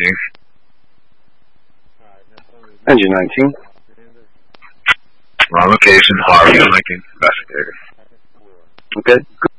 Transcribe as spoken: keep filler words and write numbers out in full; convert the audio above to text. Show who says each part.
Speaker 1: nineteen.
Speaker 2: Engine nineteen.
Speaker 1: On location, Harvey, Lincoln, investigator.
Speaker 2: Okay.